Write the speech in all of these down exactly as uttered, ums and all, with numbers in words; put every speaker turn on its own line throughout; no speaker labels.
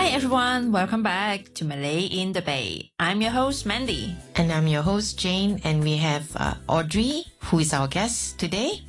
everyone, welcome back to Malay in the Bay. I'm your host Mandy.
And I'm your host Jane, and we have uh, Audrey, who is our guest today.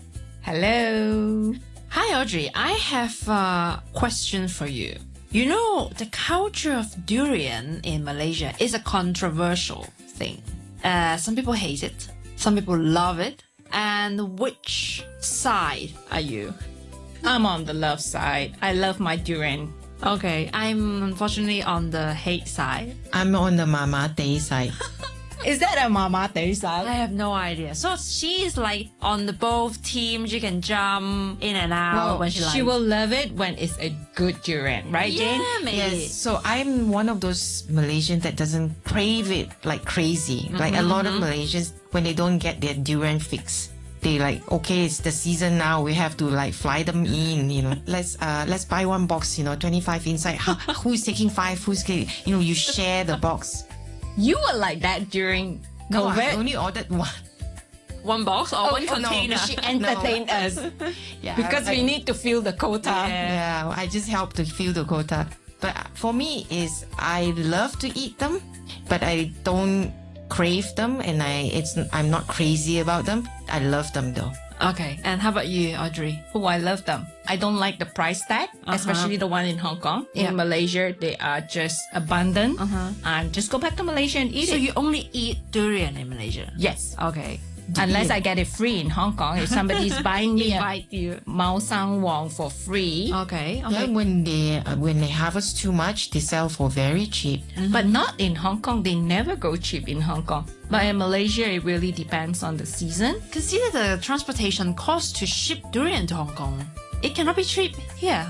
Hello.
Hi Audrey, I have a question for you. You know, the culture of durian in Malaysia is a controversial thing. Uh, some people hate it, some people love it. And which side are you?
I'm on the love side. I love my durian.
Okay, I'm unfortunately on the hate side.
I'm on the Mama Day side.
Is that a Mama Day
I
side?
have no idea. So she's like on the both teams. She can jump in and out when she likes.
She will love it when it's a good durian, right,
Yeah,
Jane?
maybe.
Yes, so I'm one of those Malaysians that doesn't crave it like crazy. Mm-hmm, like a lot mm-hmm. of Malaysians, when they don't get their durian fix, they like, okay, it's the season now. We have to like fly them in, you know. Let's uh let's buy one box, you know, twenty-five inside. How, who's taking five? Who's taking? You know, you share the box.
You were like that during
No, I
COVID.
only ordered one.
One box or
Oh,
one
no,
container?
she entertained us
Yeah,
because
I,
we need to fill the quota.
Yeah, I just help to fill the quota. But for me, is I love to eat them, but I don't crave them, and I it's I'm not crazy about them. I love them though.
Okay, and how about you, Audrey?
Oh, I love them. I don't like the price tag,
Uh-huh.
especially the one in Hong Kong.
Yeah.
In Malaysia, they are just abundant.
Uh-huh.
And just go back to Malaysia and eat
So
it.
you only eat durian in Malaysia?
Yes.
Okay.
Unless I get it free in Hong Kong. If somebody's buying me a
Invite you.
Mao Sang Wong for free,
Okay.
Yeah,
Okay.
when they uh, when they harvest too much, they sell for very cheap.
but not in Hong Kong. They never go cheap in Hong Kong. But in Malaysia, it really depends on the season.
Consider the transportation cost to ship durian to Hong Kong. It cannot be cheap here.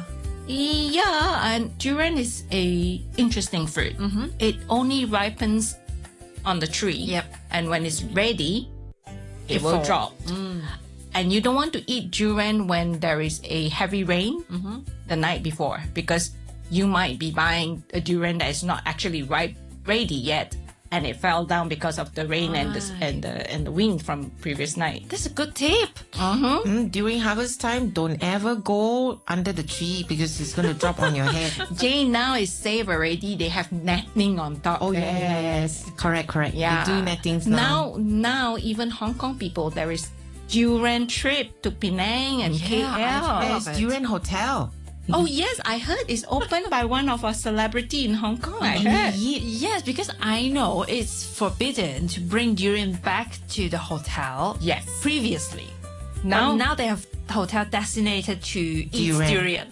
Yeah, and durian is a interesting fruit.
Mm-hmm.
It only ripens on the tree.
Yep.
And when it's ready, it,
It
will
fall.
drop.
Mm.
And you don't want to eat durian when there is a heavy rain
Mm-hmm.
the night before, because you might be buying a durian that is not actually ripe, ready yet, and it fell down because of the rain and the
Right.
and the and the wind from previous night.
That's a good tip.
Mm-hmm.
Mm, during harvest time, don't ever go under the tree because it's gonna drop on your head.
Jane, now is safe already. They have netting on top.
Oh
there.
yes, correct, correct.
Yeah.
They do nettings now.
Now, now even Hong Kong people, there is durian trip to Penang and K L.
Yeah, I've heard.
There's
Love it.
durian hotel.
Oh yes, I heard it's opened by one of our celebrity in Hong Kong. I
And
heard.
we eat.
Yes, because I know it's forbidden to bring durian back to the hotel.
Yes.
Previously.
Now,
But now they have the hotel designated to eat
Durian.
durian.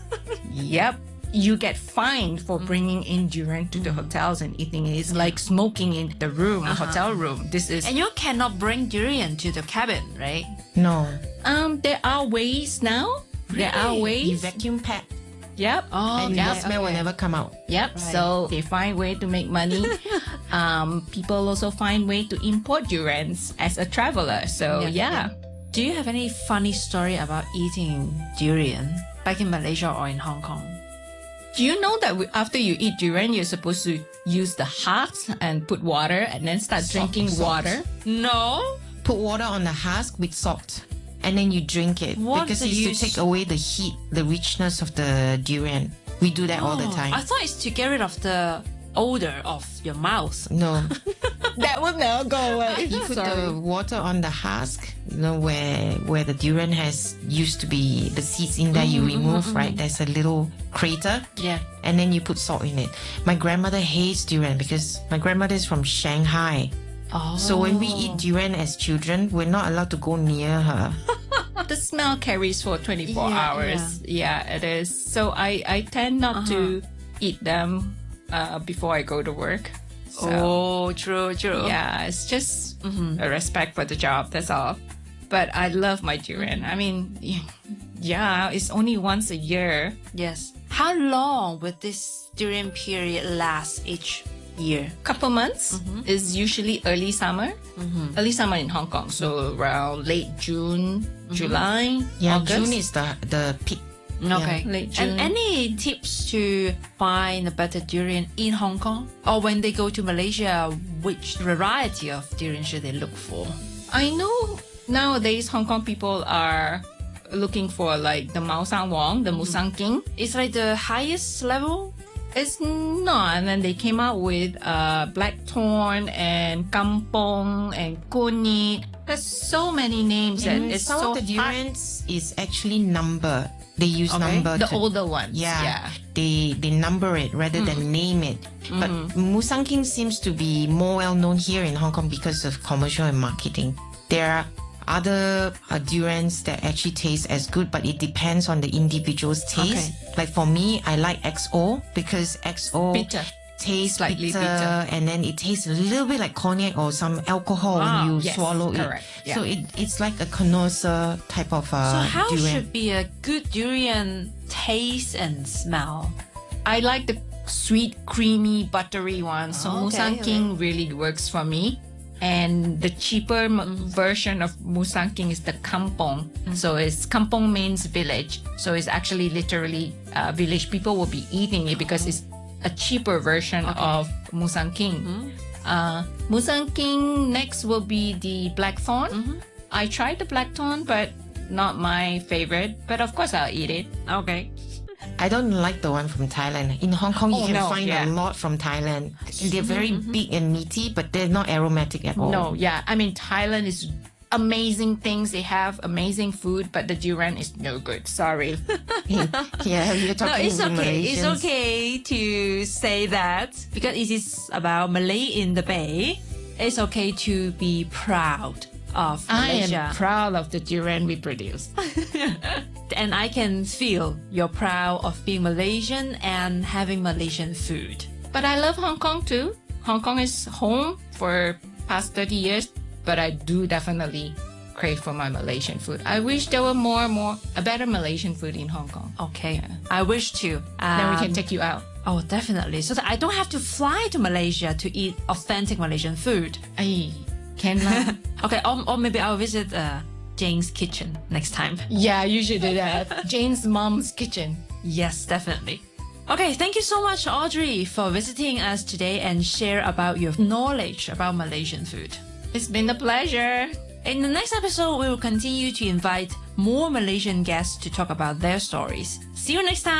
yep. You get fined for bringing in durian to the hotels and eating it. It's like smoking in the room, hotel room. This is
And you cannot bring durian to the cabin, right?
No.
um. There are ways now. There are
You
ways.
vacuum pack,
Yep.
Oh,
and
yeah,
the smell will never come out.
Yep. So they find way to make money. um. People also find way to import durians as a traveler. So
Yeah,
yeah.
Do you have any funny story about eating durian back in Malaysia or in Hong Kong?
Do you know that we, after you eat durian, you're supposed to use the husk and put water and then start
Salt,
drinking
salt.
water?
No.
Put water on the husk with salt, and then you drink it
What
because
the
it's
use?
to take away the heat, the richness of the durian. We do that all the
Oh,
time.
I thought it's to get rid of the odor of your mouth.
No,
That would never go away.
you put the water on the husk, you know, where where the durian has used to be the seeds in there. You remove, right? There's a little crater,
Yeah.
and then you put salt in it. My grandmother hates durian because my grandmother is from Shanghai.
Oh.
So when we eat durian as children, we're not allowed to go near her.
The smell carries for twenty-four
Yeah,
hours. Yeah. it is. So I, I tend not to eat them uh, before I go to work. So,
Oh, true, true.
yeah, it's just a respect for the job. That's all. But I love my durian. I mean, yeah, it's only once a year.
Yes. How long would this durian period last each year?
Couple months is usually early summer. Early summer in Hong Kong. So around late June, July,
Yeah,
August.
June is the the peak.
Okay.
late June.
And any tips to find a better durian in Hong Kong? Or when they go to Malaysia, which variety of durian should they look for?
I know nowadays Hong Kong people are looking for like the Mao Sang Wong, the Musang King.
It's like the highest level?
It's not. And then they came out with uh, blackthorn and kampong and kunyit. There's so many names that
And
it's
some
so
of the
hard.
durians is actually number. They use
Okay.
number.
The
to-
older ones.
Yeah,
Yeah.
they they number it rather than name it. But Musang King seems to be more well known here in Hong Kong because of commercial and marketing. There are other uh, durians that actually taste as good, but it depends on the individual's taste. Like for me, I like X O because X O
Bitter.
tastes
Slightly
bitter,
bitter.
and then it tastes a little bit like cognac or some alcohol
Ah,
when you
yes,
swallow
correct,
it.
yeah.
So it, it's like a connoisseur type of uh,
So how
durian.
should be a good durian taste and smell?
I like the sweet, creamy, buttery one. So
Oh, okay,
Musang
okay.
King really works for me. And the cheaper m- version of Musang King is the kampong. So it's kampong means village. So it's actually literally uh, village. People will be eating it because it's a cheaper version of Musang King. Uh, Musang King next will be the blackthorn. I tried the blackthorn, but not my favorite. But of course, I'll eat it.
Okay.
I don't like the one from Thailand. In Hong Kong, you
Oh,
can
no,
find
yeah.
a lot from Thailand. And they're very big and meaty, but they're not aromatic at all.
No, yeah. I mean, Thailand is amazing things. They have amazing food, but the durian is no good. Sorry.
Yeah, you're
No,
talking
it's
to
okay. It's
Malaysians.
okay to say that because it is about Malay in the Bay. It's okay to be proud of
I
Malaysia.
am proud of the durian we produce.
And I can feel you're proud of being Malaysian and having Malaysian food.
But I love Hong Kong too. Hong Kong is home for past thirty years, but I do definitely crave for my Malaysian food. I wish there were more more a better Malaysian food in Hong Kong.
Okay, I wish to.
Then we
Um,
can take you out.
Oh, definitely. So that I don't have to fly to Malaysia to eat authentic Malaysian food.
Ay, can lah.
Okay, or, or maybe I'll visit uh, Jane's kitchen next time.
Yeah, you should do that. Jane's mom's kitchen.
Yes, definitely. Okay, thank you so much, Audrey, for visiting us today and share about your knowledge about Malaysian food.
It's been a pleasure.
In the next episode, we will continue to invite more Malaysian guests to talk about their stories. See you next time.